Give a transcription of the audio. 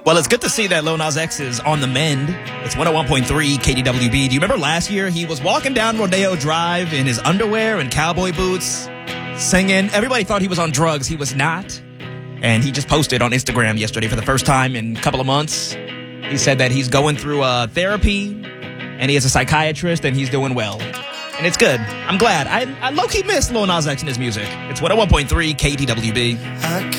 Well, it's good to see that Lil Nas X is on the mend. It's 101.3 KDWB. Do you remember last year he was walking down Rodeo Drive in his underwear and cowboy boots, singing? Everybody thought he was on drugs. He was not. And he just posted on Instagram yesterday for the first time in a couple of months. He said that he's going through therapy, and he has a psychiatrist, and he's doing well. And it's good. I'm glad. I low-key miss Lil Nas X and his music. It's 101.3 KDWB.